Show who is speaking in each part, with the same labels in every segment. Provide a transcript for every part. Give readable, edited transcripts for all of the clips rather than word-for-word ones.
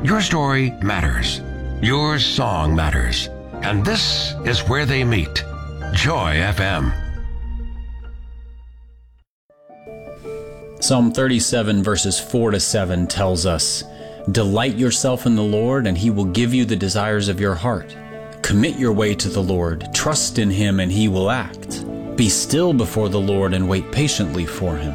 Speaker 1: Your story matters. Your song matters. And this is where they meet. Joy FM.
Speaker 2: Psalm 37 verses 4-7 tells us, "Delight yourself in the Lord, and He will give you the desires of your heart. Commit your way to the Lord. Trust in Him, and He will act. Be still before the Lord and wait patiently for Him."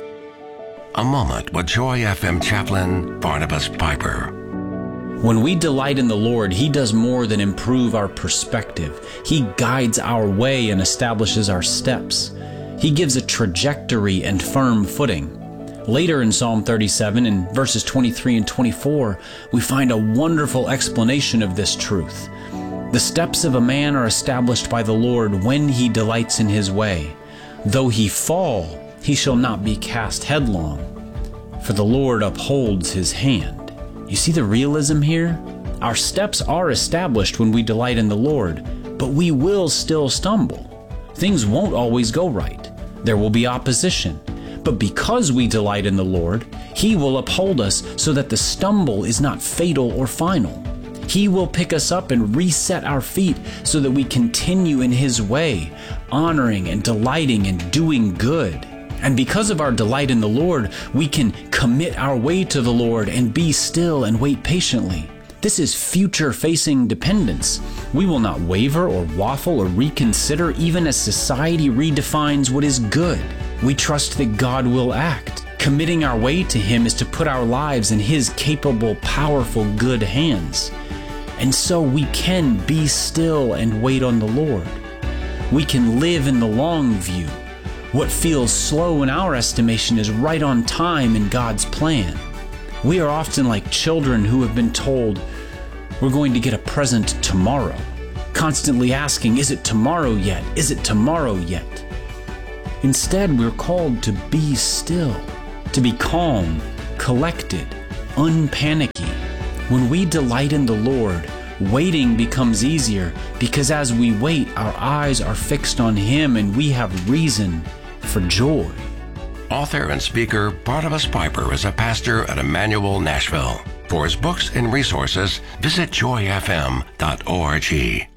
Speaker 1: A moment with Joy FM chaplain Barnabas Piper.
Speaker 2: When we delight in the Lord, He does more than improve our perspective. He guides our way and establishes our steps. He gives a trajectory and firm footing. Later in Psalm 37, in verses 23 and 24, we find a wonderful explanation of this truth. "The steps of a man are established by the Lord when he delights in his way. Though he fall, he shall not be cast headlong, for the Lord upholds his hand." You see the realism here? Our steps are established when we delight in the Lord, but we will still stumble. Things won't always go right. There will be opposition. But because we delight in the Lord, He will uphold us so that the stumble is not fatal or final. He will pick us up and reset our feet so that we continue in His way, honoring and delighting and doing good. And because of our delight in the Lord, we can commit our way to the Lord and be still and wait patiently. This is future-facing dependence. We will not waver or waffle or reconsider even as society redefines what is good. We trust that God will act. Committing our way to Him is to put our lives in His capable, powerful, good hands. And so we can be still and wait on the Lord. We can live in the long view. What feels slow in our estimation is right on time in God's plan. We are often like children who have been told, "We're going to get a present tomorrow," constantly asking, "Is it tomorrow yet? Is it tomorrow yet?" Instead, we're called to be still, to be calm, collected, unpanicky. When we delight in the Lord, waiting becomes easier because as we wait, our eyes are fixed on Him and we have reason for joy.
Speaker 1: Author and speaker Barnabas Piper is a pastor at Emmanuel, Nashville. For his books and resources, visit joyfm.org.